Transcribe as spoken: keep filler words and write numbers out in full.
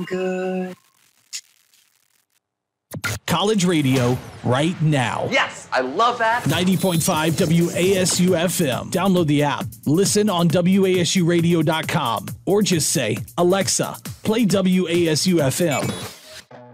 good. College radio right now. Yes, I love that. ninety point five W A S U F M. Download the app. Listen on W A S U radio dot com or just say, Alexa, play W A S U F M.